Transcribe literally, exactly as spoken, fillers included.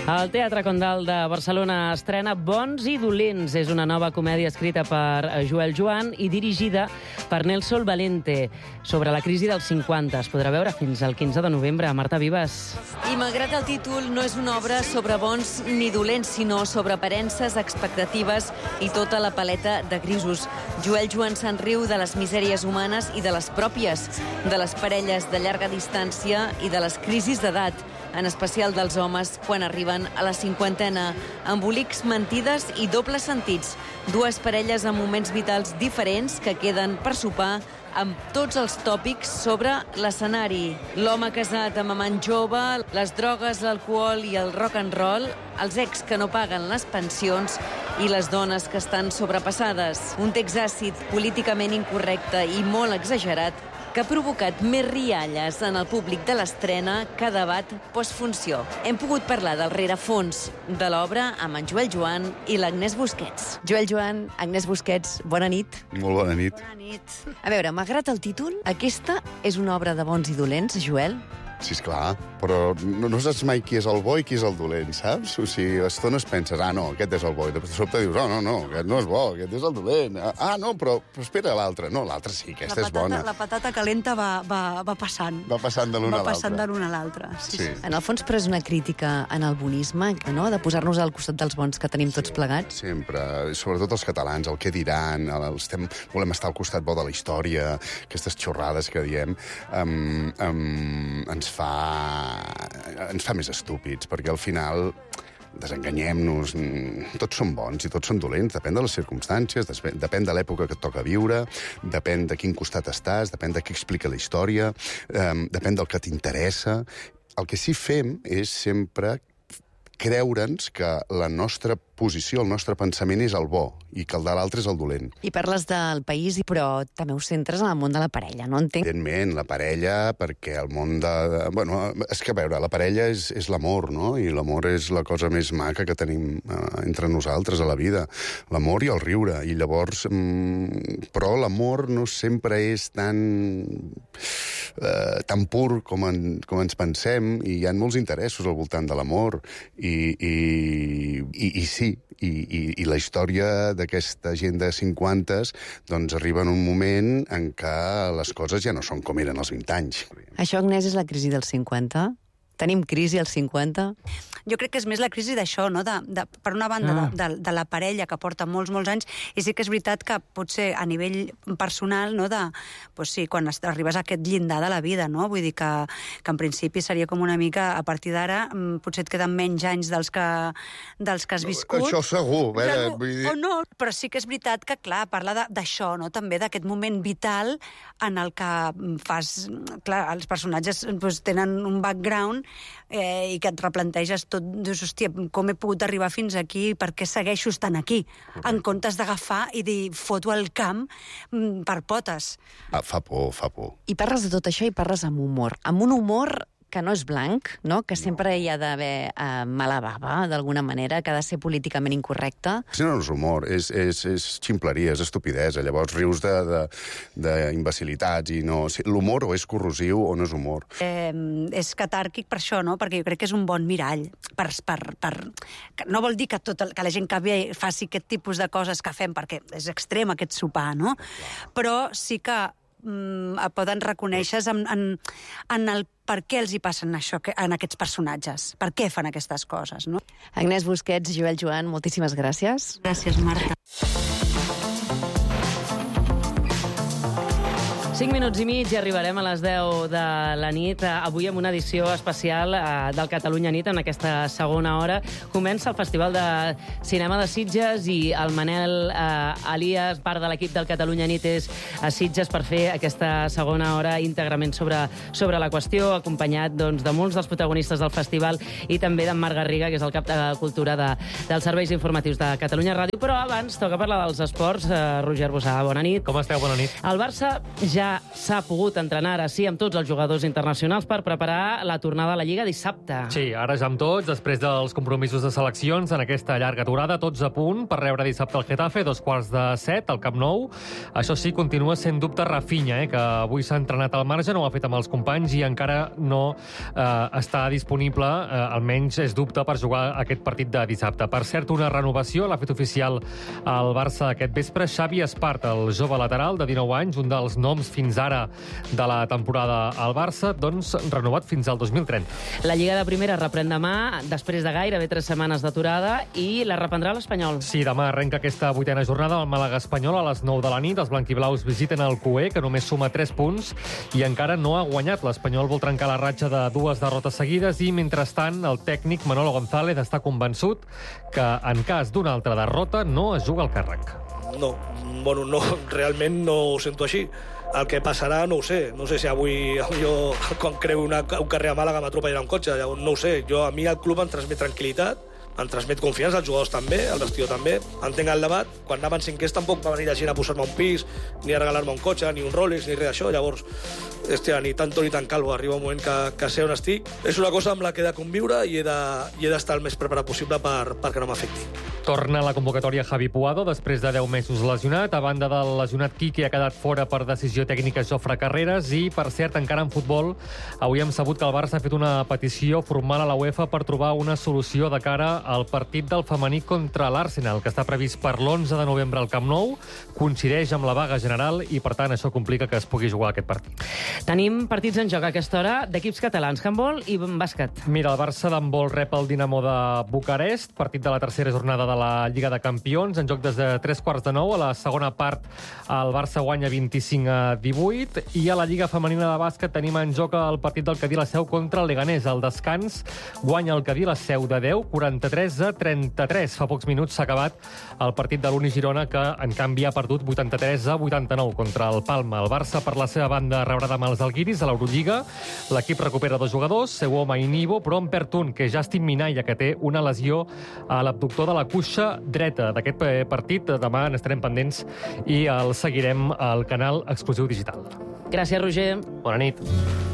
El Teatre Condal de Barcelona estrena Bons i dolents. És una nova comèdia escrita per Joel Joan i dirigida per Nelson Valente sobre la crisi dels cinquanta. Es podrà veure fins al quinze de novembre. Marta Vives. I malgrat el títol, no és una obra sobre bons ni dolents, sinó sobre aparences, expectatives i tota la paleta de grisos. Joel Joan se'n riu de les misèries humanes i de les pròpies, de les parelles de llarga distància i de les crisis d'edat, en especial dels homes quan arriben a la cinquantena. Embolics, mentides i dobles sentits. Dues parelles amb moments vitals diferents que queden per sopar amb tots els tòpics sobre l'escenari. L'home casat amb amant jove, les drogues, l'alcohol i el rock and roll, els ex que no paguen les pensions i les dones que estan sobrepassades. Un text àcid, políticament incorrecte i molt exagerat, que ha provocat més rialles en el públic de l'estrena que debat postfunció. Hem pogut parlar del rerefons de l'obra amb en Joel Joan i l'Agnès Busquets. Joel Joan, Agnès Busquets, bona nit. Molt bona nit. Bona nit. A veure, malgrat el títol, aquesta és una obra de bons i dolents, Joel? Sí, esclar, però no, no saps mai qui és el bo i qui és el dolent, saps? O sigui, a estones penses, ah, no, aquest és el bo, i de sobte dius, oh, no, no, aquest no és bo, aquest és el dolent. Ah, no, però, però espera l'altre. No, l'altre sí, aquesta la patata, és bona. La patata calenta va, va, va passant. Va passant de l'una a l'altra. Va passant de l'una a l'altra, sí, sí. Sí. En el fons, però és una crítica en el bonisme, no? De posar-nos al costat dels bons que tenim tots plegats. Sempre, sobretot els catalans, el què diran, el, estem, volem estar al costat bo de la història, aquestes xorrades que diem, um, um, ens fa... ens fa més estúpids, perquè al final desenganyem-nos, tots són bons i tots són dolents, depèn de les circumstàncies, depèn de l'època que et toca viure, depèn de quin costat estàs, depèn de qui explica la història, eh, depèn del que t'interessa. El que sí fem és sempre creure'ns que la nostra posició, el nostre pensament és el bo i que el de l'altre és el dolent. I parles del país, però també ho centres en el món de la parella, no entenc? Evidentment, la parella, perquè el món de... de bueno, és que, a veure, la parella és, és l'amor, no? I l'amor és la cosa més maca que tenim eh, entre nosaltres a la vida. L'amor i el riure. I llavors... Mm, però l'amor no sempre és tan... Eh, tan pur com, en, com ens pensem, i hi ha molts interessos al voltant de l'amor. I, i, i, i sí, i, i, i la història d'aquesta gent de cinquantes doncs arriba en un moment en què les coses ja no són com eren als vint anys. Això, Agnès, és la crisi dels cinquanta? Tenim crisi als cinquanta? Jo crec que és més la crisi d'això, no? De, de, per una banda, ah. de, de, de la parella que porta molts, molts anys, i sí que és veritat que potser a nivell personal, no? De, pues sí, quan arribes a aquest llindar de la vida, no? Vull dir que, que en principi seria com una mica, a partir d'ara, potser et queden menys anys dels que, dels que has viscut. Això segur. Eh? Segur, vull dir... o no, però sí que és veritat que, clar, parla d'això, no? També d'aquest moment vital en el que fas... Clar, els personatges pues, tenen un background eh, i que et replanteges tot, dius, hòstia, com he pogut arribar fins aquí, per què segueixo estant aquí, correcte, en comptes d'agafar i dir, foto el camp per potes. Ah, fa por, fa por. I parles de tot això i parles amb humor. Amb un humor que no és blanc, no? Que sempre hi ha d'haver eh, mala bava, d'alguna manera, que ha de ser políticament incorrecte. Si no, no és humor, és, és, és ximpleria, és estupidesa. Llavors rius d'imbecilitats i no... L'humor o és corrosiu o no és humor. Eh, és catàrquic per això, no? Perquè jo crec que és un bon mirall. Per, per, per... No vol dir que, tot el, que la gent que ve faci aquest tipus de coses que fem, perquè és extrem aquest sopar, no? Però sí que mm, poden reconèixer en, en, en el per què els hi passen això en aquests personatges, per què fan aquestes coses, no? Agnès Busquets, Joel Joan, moltíssimes gràcies. Gràcies, Marta. cinc minuts i mig i arribarem a les deu de la nit. Avui amb una edició especial del Catalunya Nit, en aquesta segona hora. Comença el Festival de Cinema de Sitges i el Manel eh, Elias, part de l'equip del Catalunya Nit, és a Sitges per fer aquesta segona hora íntegrament sobre, sobre la qüestió, acompanyat doncs, de molts dels protagonistes del festival i també d'en Marc Garriga, que és el cap de cultura de, dels serveis informatius de Catalunya Ràdio. Però abans toca parlar dels esports. Eh, Roger Bossà, bona nit. Com esteu? Bona nit. El Barça ja ja s'ha pogut entrenar ara sí amb tots els jugadors internacionals per preparar la tornada a la Lliga dissabte. Sí, ara ja amb tots, després dels compromisos de seleccions en aquesta llarga aturada, tots a punt per rebre dissabte el Getafe, dos quarts de set, al Camp Nou. Això sí, continua sent dubte Rafinha, eh, que avui s'ha entrenat al marge, no ho ha fet amb els companys i encara no eh, està disponible, eh, almenys és dubte per jugar aquest partit de dissabte. Per cert, una renovació l'ha fet oficial al Barça aquest vespre. Xavi Espart, el jove lateral de dinou anys, un dels noms fins ara de la temporada al Barça, doncs renovat fins al dos mil trenta. La Lliga de Primera reprèn demà, després de gairebé tres setmanes d'aturada, i la reprendrà l'Espanyol. Sí, demà arrenca aquesta vuitena jornada al Màlaga Espanyol a les nou de la nit. Els blanquiblaus visiten el Cué, que només suma tres punts i encara no ha guanyat. L'Espanyol vol trencar la ratxa de dues derrotes seguides i, mentrestant, el tècnic Manolo González està convençut que, en cas d'una altra derrota, no es juga al càrrec. No, bueno, no, realment no ho sento així. El que passarà no ho sé. No sé si avui jo, quan creu una, un carrer a Màlaga m'atropellarà un cotxe. No ho sé. Jo, a mi el club em transmet tranquil·litat, em transmet confiança, els jugadors també, el vestidor també. Entenc el debat. Quan anava en cinquers tampoc va venir la gent a posar-me un pis, ni a regalar-me un cotxe, ni un Rolex, ni res d'això. Llavors, hòstia, ni tanto ni tan calvo. Arriba un moment que, que sé on estic. És una cosa amb la que he de conviure i he d'estar de, el més preparat possible per, perquè no m'afecti. Torna a la convocatòria Javi Puado després de deu mesos lesionat. A banda del lesionat Quique, ha quedat fora per decisió tècnica Jofre Carreras i, per cert, encara en futbol, avui hem sabut que el Barça ha fet una petició formal a la UEFA per trobar una solució de cara al partit del femení contra l'Arsenal, que està previst per l'onze de novembre al Camp Nou. Coincideix amb la vaga general i, per tant, això complica que es pugui jugar aquest partit. Tenim partits en joc a aquesta hora d'equips catalans, handbol i bàsquet. Mira, el Barça d'handbol rep el Dinamo de Bucarest, partit de la tercera jornada de la Lliga de Campions, en joc des de tres quarts de nou. A la segona part, el Barça guanya vint-i-cinc a divuit, i a la Lliga femenina de bàsquet tenim en joc el partit del Cadí la Seu contra el Leganés. Al descans guanya el Cadí la Seu de deu, quaranta-tres a trenta-tres. Fa pocs minuts s'ha acabat el partit de l'Uni Girona, que en canvi ha perdut vuitanta-tres a vuitanta-nou contra el Palma. El Barça, per la seva banda, rebrà demà els Alguiris a l'Eurolliga. L'equip recupera dos jugadors, Seuoma i Nibo, però en perd un, que és Justin Minaya, que té una lesió a l'abductor de la cuixa dreta. D'aquest partit demà n'estarem pendents i el seguirem al canal Exclusiu Digital. Gràcies, Roger. Bona nit.